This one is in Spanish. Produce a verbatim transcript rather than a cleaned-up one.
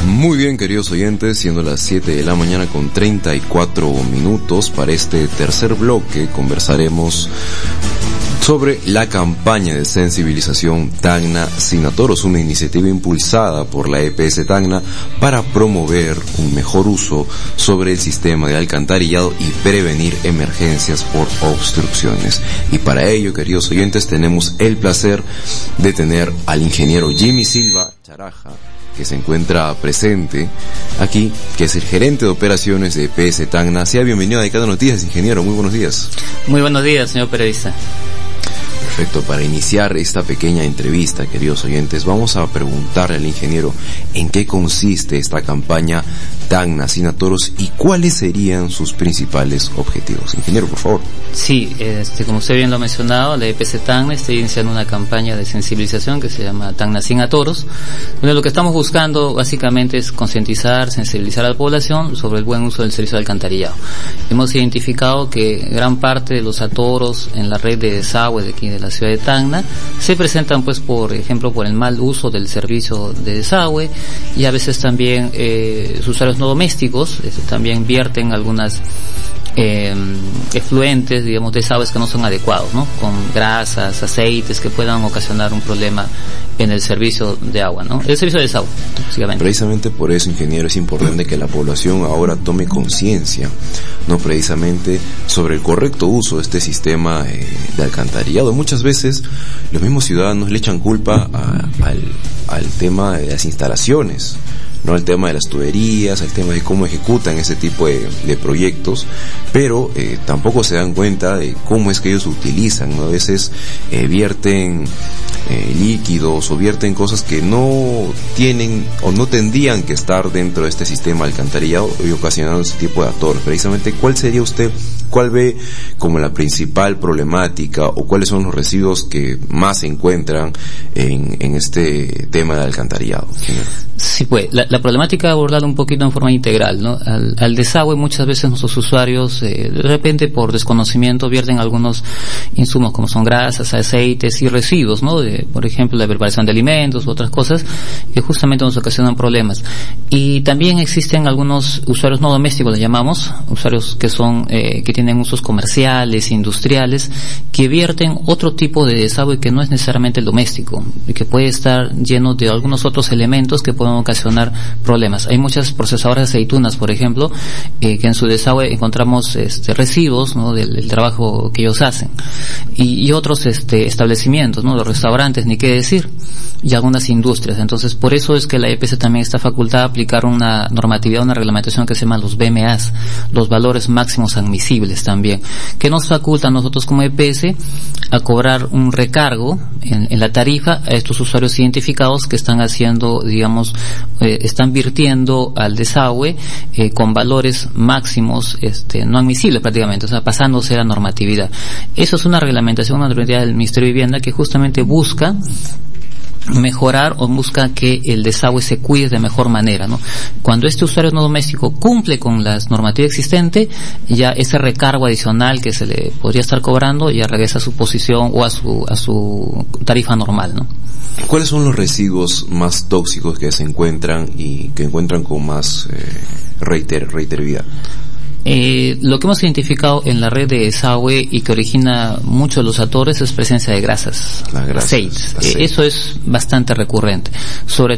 Muy bien, queridos oyentes, siendo las siete de la mañana con treinta y cuatro minutos, para este tercer bloque conversaremos sobre la campaña de sensibilización Tacna Sin Atoros, una iniciativa impulsada por la E P S Tacna para promover un mejor uso sobre el sistema de alcantarillado y prevenir emergencias por obstrucciones. Y para ello, queridos oyentes, tenemos el placer de tener al ingeniero Jimmy Silva Charaja, que se encuentra presente aquí, que es el gerente de operaciones de E P S Tacna. Sea bienvenido a Decada Noticias, ingeniero. Muy buenos días. Muy buenos días, señor periodista. Perfecto. Para iniciar esta pequeña entrevista, queridos oyentes, vamos a preguntarle al ingeniero en qué consiste esta campaña Tacna Sin Atoros y cuáles serían sus principales objetivos. Ingeniero, por favor. Sí, este, como usted bien lo ha mencionado, la E P S Tacna está iniciando una campaña de sensibilización que se llama Tacna Sin Atoros, donde lo que estamos buscando básicamente es concientizar, sensibilizar a la población sobre el buen uso del servicio de alcantarillado. Hemos identificado que gran parte de los atoros en la red de desagüe de aquí de la ciudad de Tacna se presentan, pues, por ejemplo, por el mal uso del servicio de desagüe, y a veces también eh, sus usuarios no domésticos este, también vierten algunas Eh, efluentes, digamos, desagües que no son adecuados, ¿no? Con grasas, aceites que puedan ocasionar un problema en el servicio de agua, ¿no? El servicio de desagüe, básicamente. Precisamente por eso, ingeniero, es importante que la población ahora tome conciencia, no precisamente sobre el correcto uso de este sistema eh, de alcantarillado. Muchas veces los mismos ciudadanos le echan culpa a, al, al tema de las instalaciones, no al tema de las tuberías, al tema de cómo ejecutan ese tipo de, de proyectos, pero eh, tampoco se dan cuenta de cómo es que ellos utilizan, ¿no? A veces eh, vierten eh, líquidos o vierten cosas que no tienen o no tendrían que estar dentro de este sistema alcantarillado y ocasionando ese tipo de atoros. Precisamente, ¿cuál sería usted, cuál ve como la principal problemática o cuáles son los residuos que más se encuentran en, en este tema de alcantarillado? Sí, pues, la, la problemática abordada un poquito en forma integral, ¿no? Al, al desagüe muchas veces nuestros usuarios, eh, de repente por desconocimiento vierten algunos insumos como son grasas, aceites y residuos, ¿no? De, por ejemplo, la preparación de alimentos u otras cosas que justamente nos ocasionan problemas. Y también existen algunos usuarios no domésticos, les llamamos, usuarios que son, eh, que tienen usos comerciales, industriales, que vierten otro tipo de desagüe que no es necesariamente el doméstico, y que puede estar lleno de algunos otros elementos que pueden ocasionar problemas. Hay muchas procesadoras de aceitunas, por ejemplo, eh, que en su desagüe encontramos este, residuos, ¿no? del, del trabajo que ellos hacen, y, y otros este, establecimientos, ¿no? Los restaurantes, ni qué decir, y algunas industrias. Entonces, por eso es que la E P S también está facultada a aplicar una normatividad, una reglamentación que se llama los B M As, los valores máximos admisibles también, que nos faculta a nosotros como E P S a cobrar un recargo en, en la tarifa a estos usuarios identificados que están haciendo, digamos, eh, están virtiendo al desagüe eh, con valores máximos este, no admisibles prácticamente, o sea, pasándose la normatividad. Eso es una reglamentación, una normatividad del Ministerio de Vivienda que justamente busca mejorar o busca que el desagüe se cuide de mejor manera, ¿no? Cuando este usuario no doméstico cumple con las normativas existentes, ya ese recargo adicional que se le podría estar cobrando ya regresa a su posición o a su a su tarifa normal, ¿no? ¿Cuáles son los residuos más tóxicos que se encuentran y que encuentran con más eh, reiter, reiteratividad? Eh, lo que hemos identificado en la red de desagüe y que origina muchos de los atores es presencia de grasas, Las grasas, aceites. aceite. Eh, eso es bastante recurrente. Sobre